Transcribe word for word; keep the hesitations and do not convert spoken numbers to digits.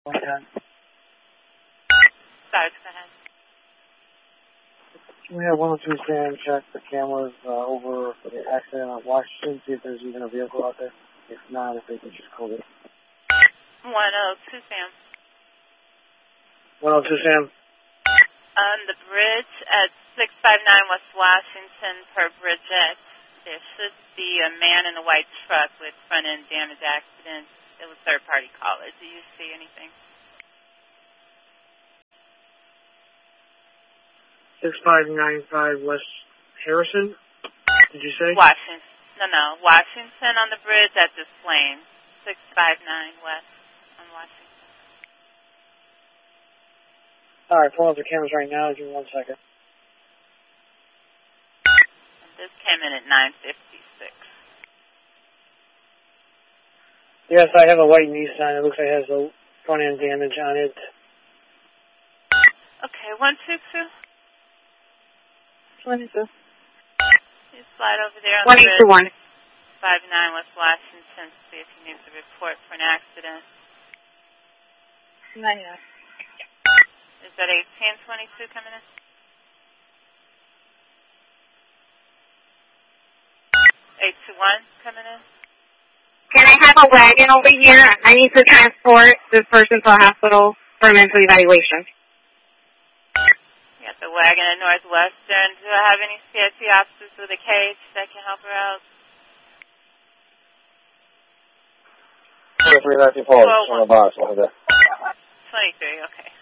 Okay. Sorry, go ahead. Can we have one oh two Sam check the cameras uh, over for the accident on Washington, see if there's even a vehicle out there? If not, if they can just code it. one oh two Sam. one oh two Sam. On the bridge at six five nine West Washington per Bridget, there should be a man in a white truck with front-end damage accident. It was third-party caller. Do you see anything? six five nine five West Harrison, did you say? Washington. No, no. Washington on the bridge at this lane. six five nine West on Washington. All right, pulling up the cameras right now. Give me one second. And this came in at nine fifty-six. Yes, I have a white Nissan. It looks like it has a front-end damage on it. Okay, one two two. one two two. You slide over there on one the eight two one. bridge. five nine West Washington. See if he needs a report for an accident. Not yet. Is that eighteen twenty-two coming in? eight two one coming in? Can I have a wagon over here? I need to transport this person to a hospital for mental evaluation. You got the wagon at Northwestern. Do I have any C I T officers with a cage that can help her out? twenty-three nineteen Paul, on the box, over there. twenty-three, okay.